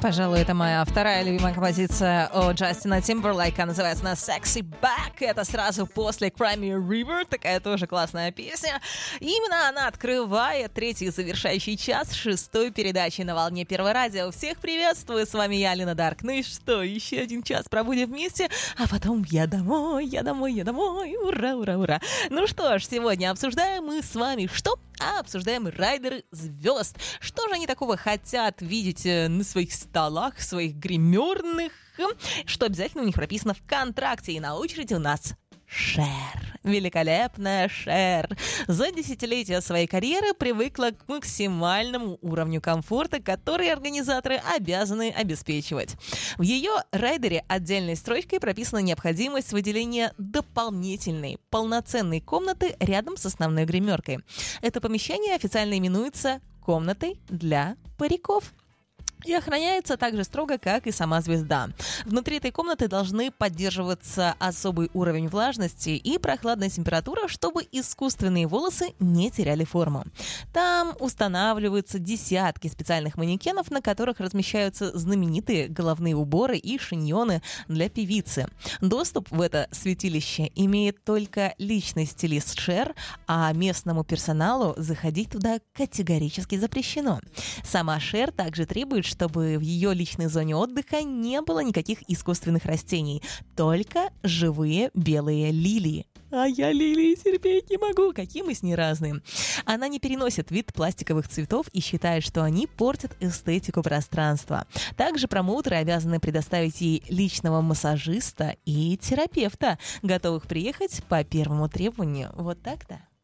Пожалуй, это моя вторая любимая композиция от Джастина Тимберлейка. Называется она «Sexy Back». Это сразу после «Cry Me a River». Такая тоже классная песня. И именно она открывает третий завершающий час шестой передачи на волне Первого радио. Всех приветствую, с вами я, Алина Дарк. Ну и что, еще один час пробудем вместе, а потом я домой. Ура, ура, ура. Ну что ж, сегодня обсуждаем мы с вами что? Обсуждаем райдеры звезд. Что же они такого хотят видеть на своих столах, своих гримерных, что обязательно у них прописано в контракте. И на очереди у нас Шер. Великолепная Шер. За десятилетия своей карьеры привыкла к максимальному уровню комфорта, который организаторы обязаны обеспечивать. В ее райдере отдельной строчкой прописана необходимость выделения дополнительной, полноценной комнаты рядом с основной гримеркой. Это помещение официально именуется комнатой для париков. И охраняется так же строго, как и сама звезда. Внутри этой комнаты должны поддерживаться особый уровень влажности и прохладная температура, чтобы искусственные волосы не теряли форму. Там устанавливаются десятки специальных манекенов, на которых размещаются знаменитые головные уборы и шиньоны для певицы. Доступ в это святилище имеет только личный стилист Шер, а местному персоналу заходить туда категорически запрещено. Сама Шер также требует, чтобы в ее личной зоне отдыха не было никаких искусственных растений, только живые белые лилии. А я лилии терпеть не могу, какие мы с ней разные. Она не переносит вид пластиковых цветов и считает, что они портят эстетику пространства. Также промоутеры обязаны предоставить ей личного массажиста и терапевта, готовых приехать по первому требованию. Вот так-то.